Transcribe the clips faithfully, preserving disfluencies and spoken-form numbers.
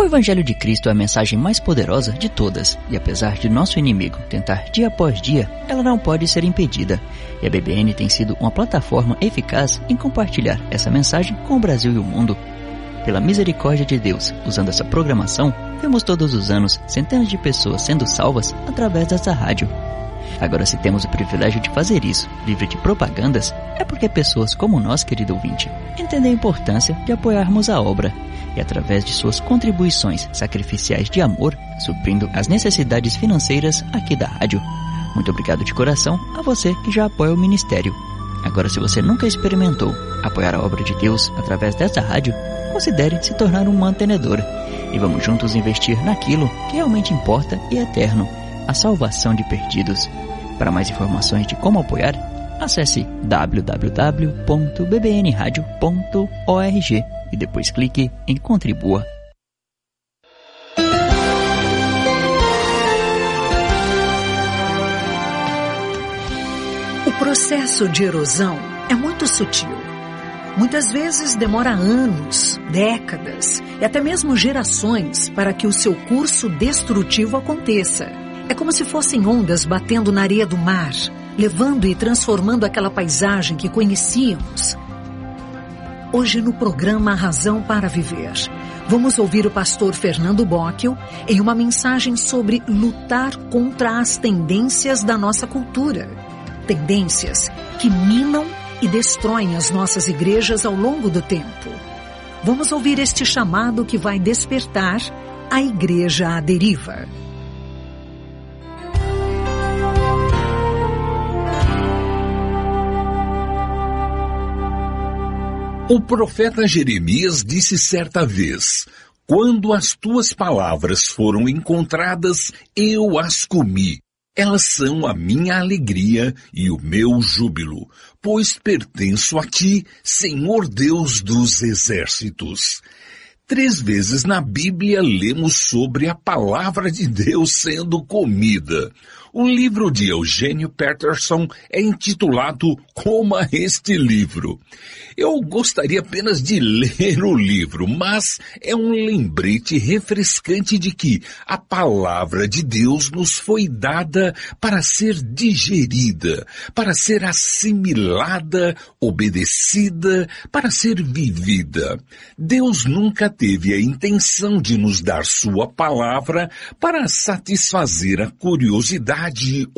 Evangelho de Cristo é a mensagem mais poderosa de todas, e apesar de nosso inimigo tentar dia após dia, ela não pode ser impedida. E a B B N tem sido uma plataforma eficaz em compartilhar essa mensagem com o Brasil e o mundo. Pela misericórdia de Deus, usando essa programação, vemos todos os anos centenas de pessoas sendo salvas através dessa rádio. Agora, se temos o privilégio de fazer isso, livre de propagandas, é porque pessoas como nós, querido ouvinte, entendem a importância de apoiarmos a obra e, através de suas contribuições sacrificiais de amor, suprindo as necessidades financeiras aqui da rádio. Muito obrigado de coração a você que já apoia o ministério. Agora, se você nunca experimentou apoiar a obra de Deus através dessa rádio, considere se tornar um mantenedor e vamos juntos investir naquilo que realmente importa e é eterno, a salvação de perdidos. Para mais informações de como apoiar, acesse w w w ponto b b n radio ponto org e depois clique em Contribua. O processo de erosão é muito sutil. Muitas vezes demora anos, décadas e até mesmo gerações para que o seu curso destrutivo aconteça. É como se fossem ondas batendo na areia do mar, levando e transformando aquela paisagem que conhecíamos. Hoje no programa A Razão para Viver, vamos ouvir o pastor Fernando Bocchio em uma mensagem sobre lutar contra as tendências da nossa cultura. Tendências que minam e destroem as nossas igrejas ao longo do tempo. Vamos ouvir este chamado que vai despertar a igreja à deriva. O profeta Jeremias disse certa vez: quando as tuas palavras foram encontradas, eu as comi. Elas são a minha alegria e o meu júbilo, pois pertenço a ti, Senhor Deus dos exércitos. Três vezes na Bíblia lemos sobre a palavra de Deus sendo comida. O livro de Eugênio Peterson é intitulado Coma este livro. Eu gostaria apenas de ler o livro, mas é um lembrete refrescante de que a palavra de Deus nos foi dada para ser digerida, para ser assimilada, obedecida, para ser vivida. Deus nunca teve a intenção de nos dar sua palavra para satisfazer a curiosidade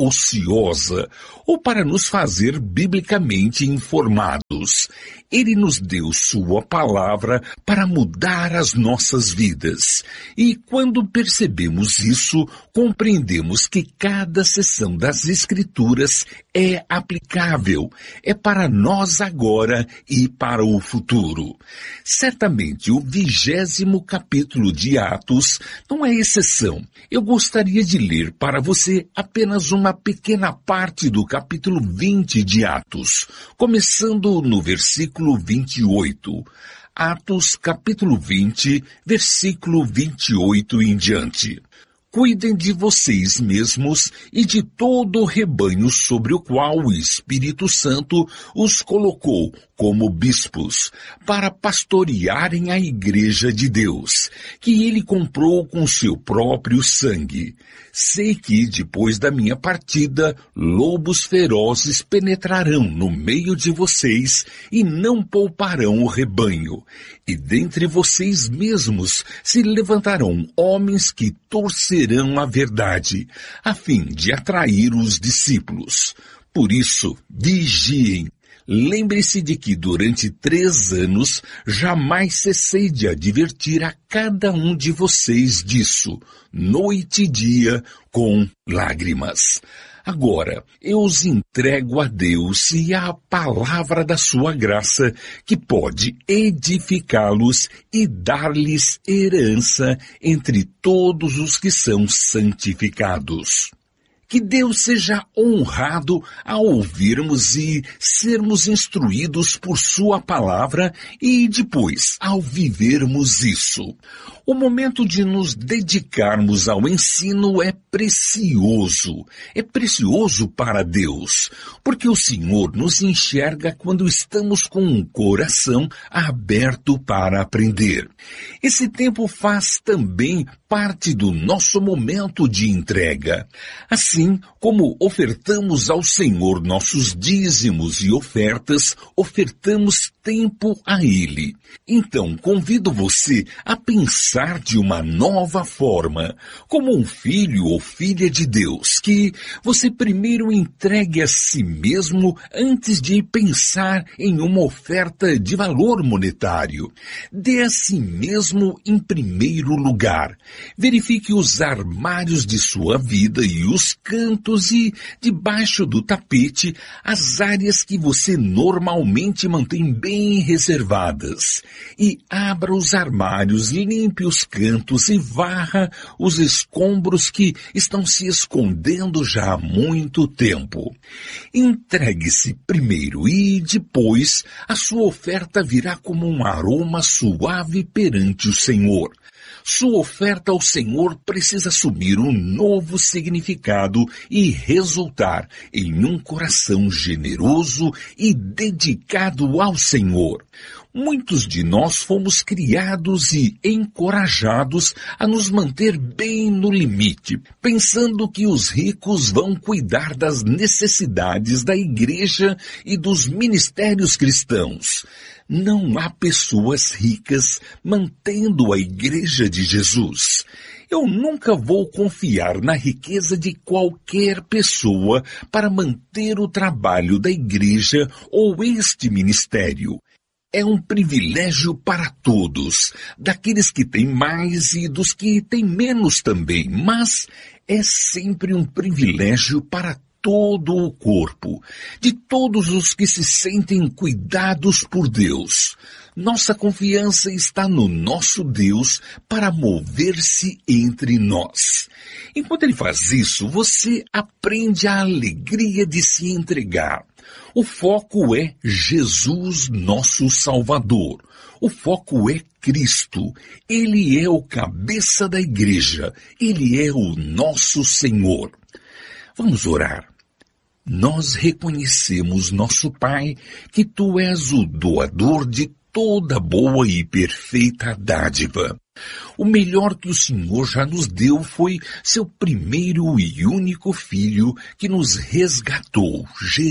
ociosa ou para nos fazer biblicamente informados. Ele nos deu sua palavra para mudar as nossas vidas. E quando percebemos isso, compreendemos que cada seção das Escrituras é aplicável, é para nós agora e para o futuro. Certamente o vigésimo capítulo de Atos não é exceção. Eu gostaria de ler para você apenas uma pequena parte do capítulo vinte de Atos, começando no versículo vinte e oito. Atos capítulo vinte, versículo vinte e oito em diante. Cuidem de vocês mesmos e de todo o rebanho sobre o qual o Espírito Santo os colocou como bispos, para pastorearem a igreja de Deus, que ele comprou com seu próprio sangue. Sei que, depois da minha partida, lobos ferozes penetrarão no meio de vocês e não pouparão o rebanho. E dentre vocês mesmos se levantarão homens que torcerão a verdade, a fim de atrair os discípulos. Por isso, vigiem. Lembre-se de que durante três anos jamais cessei de advertir a cada um de vocês disso, noite e dia, com lágrimas. Agora, eu os entrego a Deus e à palavra da sua graça, que pode edificá-los e dar-lhes herança entre todos os que são santificados. Que Deus seja honrado ao ouvirmos e sermos instruídos por sua palavra e depois ao vivermos isso. O momento de nos dedicarmos ao ensino é precioso. É precioso para Deus, porque o Senhor nos enxerga quando estamos com um coração aberto para aprender. Esse tempo faz também parte do nosso momento de entrega. Assim como ofertamos ao Senhor nossos dízimos e ofertas, ofertamos tempo a Ele. Então, convido você a pensar de uma nova forma, como um filho ou filha de Deus, que você primeiro entregue a si mesmo antes de pensar em uma oferta de valor monetário. Dê a si mesmo em primeiro lugar. Verifique os armários de sua vida e os cantos e, debaixo do tapete, as áreas que você normalmente mantém bem reservadas. E abra os armários, limpe os cantos e varra os escombros que estão se escondendo já há muito tempo. Entregue-se primeiro e, depois, a sua oferta virá como um aroma suave perante o Senhor. Sua oferta ao Senhor precisa assumir um novo significado e resultar em um coração generoso e dedicado ao Senhor. Muitos de nós fomos criados e encorajados a nos manter bem no limite, pensando que os ricos vão cuidar das necessidades da igreja e dos ministérios cristãos. Não há pessoas ricas mantendo a igreja de Jesus. Eu nunca vou confiar na riqueza de qualquer pessoa para manter o trabalho da igreja ou este ministério. É um privilégio para todos, daqueles que têm mais e dos que têm menos também, mas é sempre um privilégio para todo o corpo, de todos os que se sentem cuidados por Deus. Nossa confiança está no nosso Deus para mover-se entre nós. Enquanto Ele faz isso, você aprende a alegria de se entregar. O foco é Jesus, nosso Salvador. O foco é Cristo. Ele é o cabeça da igreja. Ele é o nosso Senhor. Vamos orar. Nós reconhecemos, nosso Pai, que Tu és o doador de toda boa e perfeita dádiva. O melhor que o Senhor já nos deu foi seu primeiro e único Filho que nos resgatou,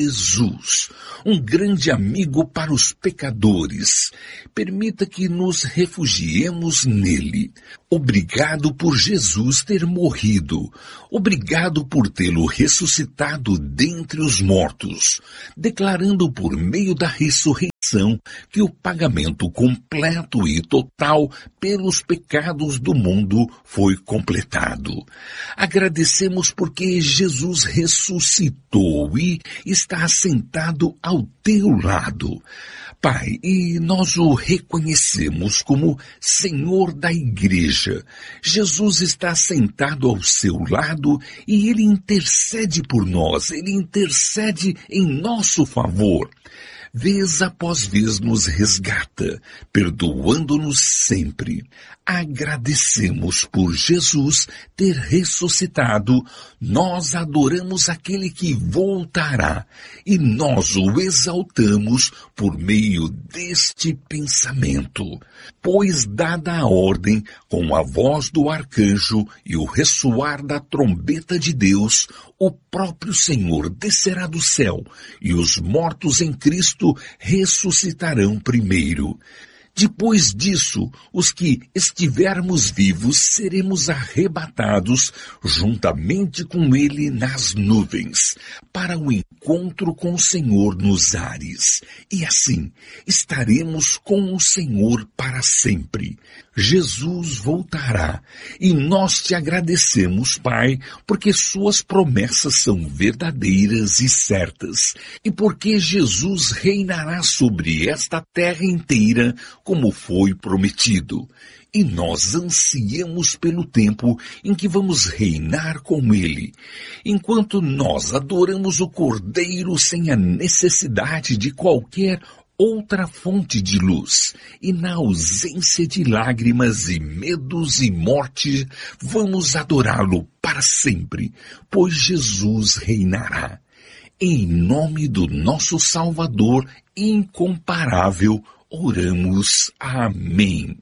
Jesus, um grande amigo para os pecadores. Permita que nos refugiemos nele. Obrigado por Jesus ter morrido. Obrigado por tê-lo ressuscitado dentre os mortos, declarando por meio da ressurreição que o pagamento completo e total pelos pecados do mundo foi completado. Agradecemos porque Jesus ressuscitou e está assentado ao teu lado. Pai, e nós o reconhecemos como Senhor da Igreja. Jesus está sentado ao seu lado e Ele intercede por nós, Ele intercede em nosso favor. Vez após vez nos resgata, perdoando-nos sempre. Agradecemos por Jesus ter ressuscitado, nós adoramos aquele que voltará e nós o exaltamos por meio deste pensamento. Pois dada a ordem, com a voz do arcanjo e o ressoar da trombeta de Deus, o próprio Senhor descerá do céu e os mortos em Cristo ressuscitarão primeiro. Depois disso, os que estivermos vivos seremos arrebatados juntamente com Ele nas nuvens, para o encontro com o Senhor nos ares. E assim, estaremos com o Senhor para sempre. Jesus voltará, e nós te agradecemos, Pai, porque suas promessas são verdadeiras e certas, e porque Jesus reinará sobre esta terra inteira como foi prometido. E nós ansiamos pelo tempo em que vamos reinar com Ele, enquanto nós adoramos o Cordeiro sem a necessidade de qualquer outra fonte de luz, e na ausência de lágrimas e medos e morte, vamos adorá-lo para sempre, pois Jesus reinará. Em nome do nosso Salvador incomparável, oramos. Amém.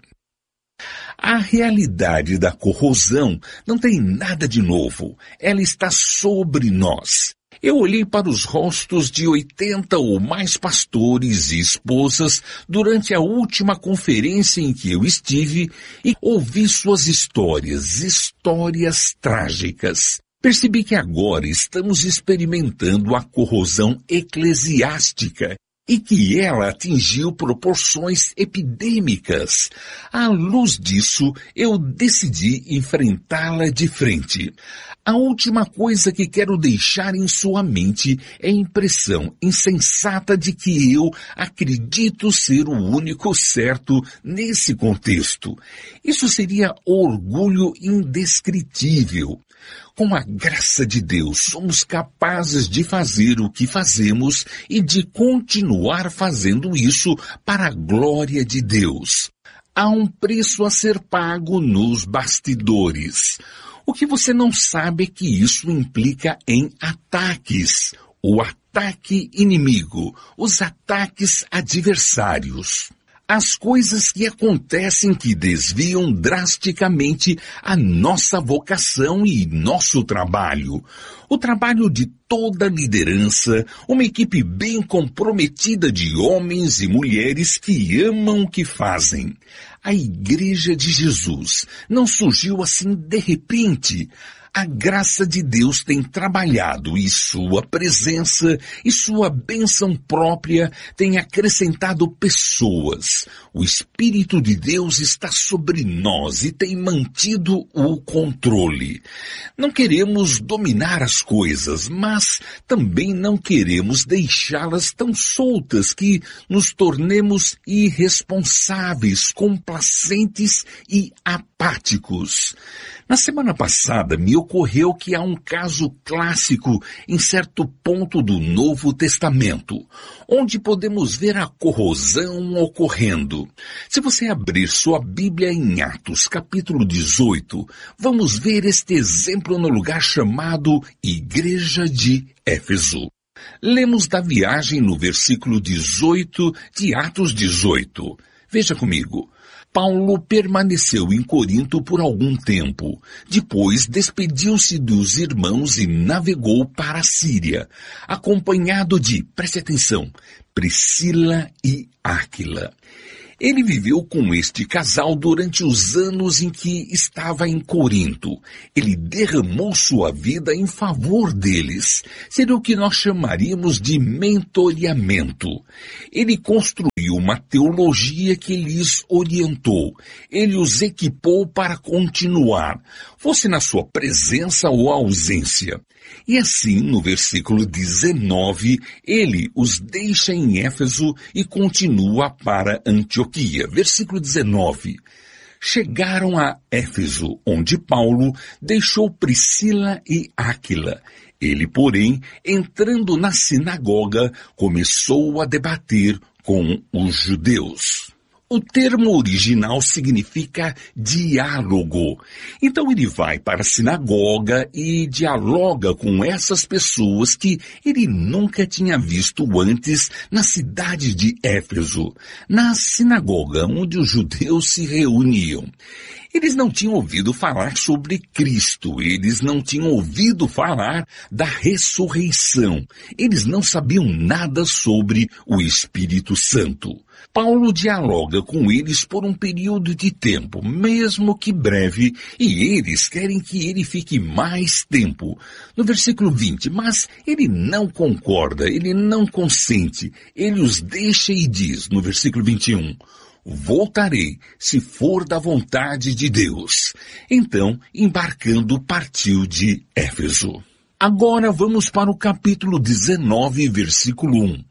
A realidade da corrosão não tem nada de novo. Ela está sobre nós. Eu olhei para os rostos de oitenta ou mais pastores e esposas durante a última conferência em que eu estive e ouvi suas histórias, histórias trágicas. Percebi que agora estamos experimentando a corrosão eclesiástica e que ela atingiu proporções epidêmicas. À luz disso, eu decidi enfrentá-la de frente. A última coisa que quero deixar em sua mente é a impressão insensata de que eu acredito ser o único certo nesse contexto. Isso seria orgulho indescritível. Com a graça de Deus, somos capazes de fazer o que fazemos e de continuar fazendo isso para a glória de Deus. Há um preço a ser pago nos bastidores. O que você não sabe é que isso implica em ataques. O ataque inimigo, os ataques adversários. As coisas que acontecem que desviam drasticamente a nossa vocação e nosso trabalho. O trabalho de toda liderança, uma equipe bem comprometida de homens e mulheres que amam o que fazem. A Igreja de Jesus não surgiu assim de repente. A graça de Deus tem trabalhado e sua presença e sua bênção própria tem acrescentado pessoas. O Espírito de Deus está sobre nós e tem mantido o controle. Não queremos dominar as coisas, mas também não queremos deixá-las tão soltas que nos tornemos irresponsáveis, complacentes e apáticos. Na semana passada me ocorreu que há um caso clássico em certo ponto do Novo Testamento, onde podemos ver a corrosão ocorrendo. Se você abrir sua Bíblia em Atos, capítulo dezoito, vamos ver este exemplo no lugar chamado Igreja de Éfeso. Lemos da viagem no versículo dezoito de Atos dezoito. Veja comigo. Paulo permaneceu em Corinto por algum tempo. Depois despediu-se dos irmãos e navegou para a Síria, acompanhado de, preste atenção, Priscila e Áquila. Ele viveu com este casal durante os anos em que estava em Corinto. Ele derramou sua vida em favor deles. Seria o que nós chamaríamos de mentoreamento. Ele construiu uma teologia que lhes orientou. Ele os equipou para continuar, fosse na sua presença ou ausência. E assim, no versículo dezenove, ele os deixa em Éfeso e continua para Antioquia. Versículo dezenove. Chegaram a Éfeso, onde Paulo deixou Priscila e Áquila. Ele, porém, entrando na sinagoga, começou a debater com os judeus. O termo original significa diálogo. Então ele vai para a sinagoga e dialoga com essas pessoas que ele nunca tinha visto antes na cidade de Éfeso, na sinagoga onde os judeus se reuniam. Eles não tinham ouvido falar sobre Cristo, eles não tinham ouvido falar da ressurreição, eles não sabiam nada sobre o Espírito Santo. Paulo dialoga com eles por um período de tempo, mesmo que breve, e eles querem que ele fique mais tempo. No versículo vinte, mas ele não concorda, ele não consente, ele os deixa e diz, no versículo vinte e um, voltarei, se for da vontade de Deus. Então, embarcando, partiu de Éfeso. Agora vamos para o capítulo dezenove, versículo um.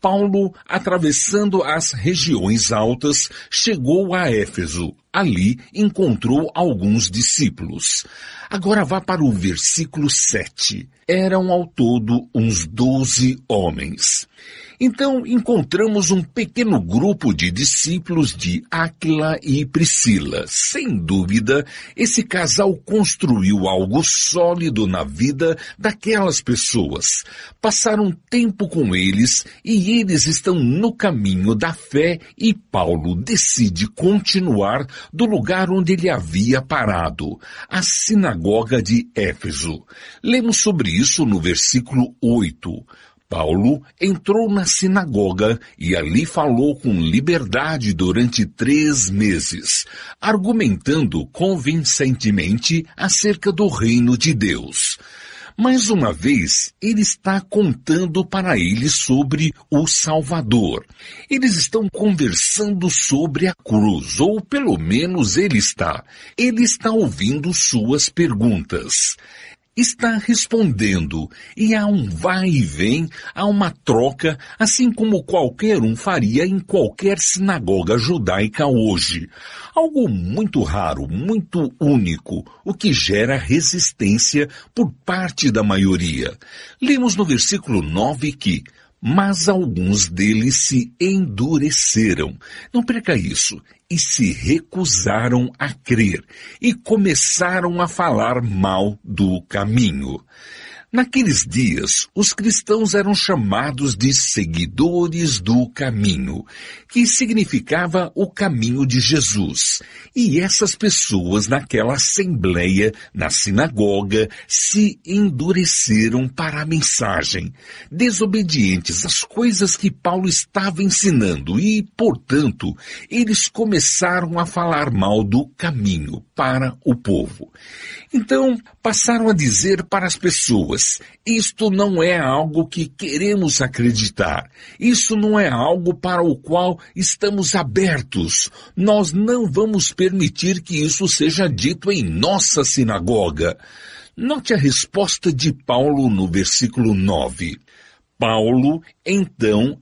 Paulo, atravessando as regiões altas, chegou a Éfeso. Ali encontrou alguns discípulos. Agora vá para o versículo sete. Eram ao todo uns doze homens. Então encontramos um pequeno grupo de discípulos de Áquila e Priscila. Sem dúvida, esse casal construiu algo sólido na vida daquelas pessoas. Passaram tempo com eles e eles estão no caminho da fé e Paulo decide continuar do lugar onde ele havia parado, a sinagoga de Éfeso. Lemos sobre isso no versículo oito. Paulo entrou na sinagoga e ali falou com liberdade durante três meses, argumentando convincentemente acerca do reino de Deus. Mais uma vez, ele está contando para eles sobre o Salvador. Eles estão conversando sobre a cruz, ou pelo menos ele está. Ele está ouvindo suas perguntas. Está respondendo, e há um vai e vem, há uma troca, assim como qualquer um faria em qualquer sinagoga judaica hoje. Algo muito raro, muito único, o que gera resistência por parte da maioria. Lemos no versículo nove que, mas alguns deles se endureceram. Não perca isso. E se recusaram a crer e começaram a falar mal do caminho. Naqueles dias, os cristãos eram chamados de seguidores do caminho, que significava o caminho de Jesus. E essas pessoas naquela assembleia, na sinagoga, se endureceram para a mensagem, desobedientes às coisas que Paulo estava ensinando e, portanto, eles começaram a falar mal do caminho para o povo. Então, passaram a dizer para as pessoas, isto não é algo que queremos acreditar. Isso não é algo para o qual estamos abertos. Nós não vamos permitir que isso seja dito em nossa sinagoga. Note a resposta de Paulo no versículo nove. Paulo, então,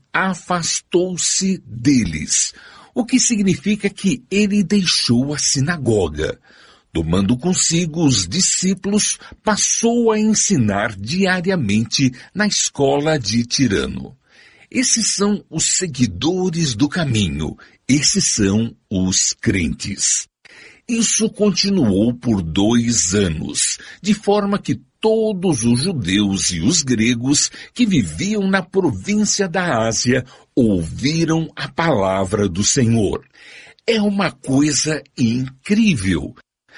afastou-se deles, o que significa que ele deixou a sinagoga. Tomando consigo os discípulos, passou a ensinar diariamente na escola de Tirano. Esses são os seguidores do caminho, esses são os crentes. Isso continuou por dois anos, de forma que todos os judeus e os gregos que viviam na província da Ásia ouviram a palavra do Senhor. É uma coisa incrível.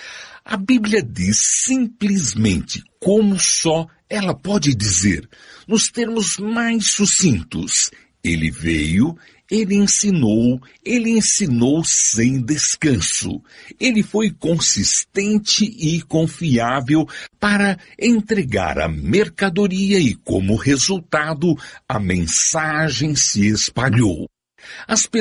A Bíblia diz simplesmente como só ela pode dizer, nos termos mais sucintos. Ele veio, ele ensinou, ele ensinou sem descanso. Ele foi consistente e confiável para entregar a mercadoria e, como resultado, a mensagem se espalhou. As